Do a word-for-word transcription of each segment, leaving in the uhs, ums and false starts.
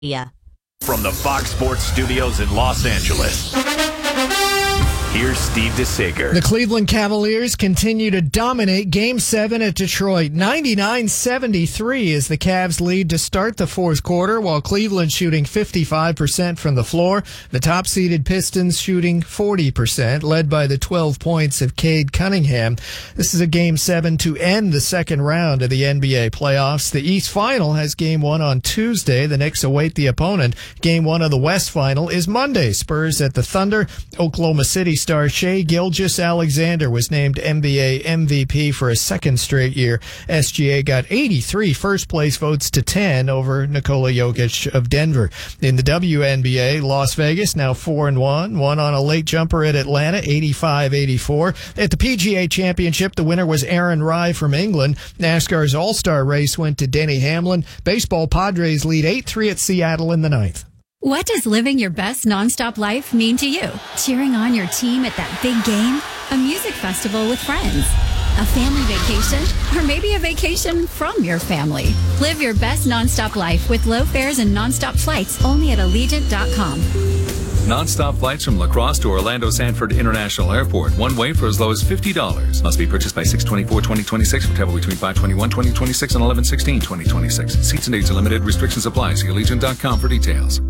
Yeah. From the Fox Sports Studios in Los Angeles, here's Steve DeSager. The Cleveland Cavaliers continue to dominate Game seven at Detroit. ninety-nine seventy-three is the Cavs' lead to start the fourth quarter, while Cleveland shooting fifty-five percent from the floor. The top-seeded Pistons shooting forty percent, led by the twelve points of Cade Cunningham. This is a Game seven to end the second round of the N B A playoffs. The East Final has Game one on Tuesday. The Knicks await the opponent. Game one of the West Final is Monday. Spurs at the Thunder. Oklahoma City star Shai Gilgeous-Alexander was named N B A M V P for a second straight year. S G A got eighty-three first-place votes to ten over Nikola Jokic of Denver. In the W N B A, Las Vegas now four and one, one on a late jumper at Atlanta, eighty-five eighty-four. At the P G A Championship, the winner was Aaron Rai from England. NASCAR's All-Star race went to Denny Hamlin. Baseball, Padres lead eight three at Seattle in the ninth. What does living your best nonstop life mean to you? Cheering on your team at that big game? A music festival with friends? A family vacation? Or maybe a vacation from your family? Live your best nonstop life with low fares and nonstop flights only at Allegiant dot com. Non-stop flights from La Crosse to Orlando Sanford International Airport. One way for as low as fifty dollars. Must be purchased by six twenty-four twenty twenty-six for travel between five twenty-one twenty twenty-six and eleven sixteen twenty twenty-six. Seats and dates are limited. Restrictions apply. See Allegiant dot com for details.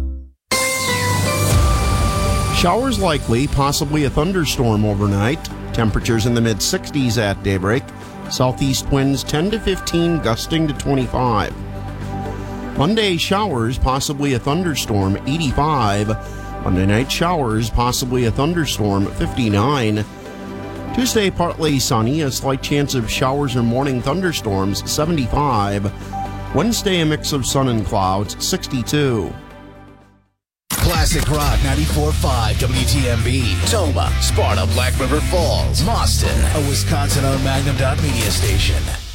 Showers likely, possibly a thunderstorm overnight. Temperatures in the mid sixties at daybreak. Southeast winds ten to fifteen, gusting to twenty-five. Monday, showers, possibly a thunderstorm, eighty-five. Monday night, showers, possibly a thunderstorm, fifty-nine. Tuesday, partly sunny, a slight chance of showers or morning thunderstorms, seventy-five. Wednesday, a mix of sun and clouds, sixty-two. Classic Rock ninety-four point five W T M B, Toma, Sparta, Black River Falls, Boston, a Wisconsin-owned Magnum Dot Media station.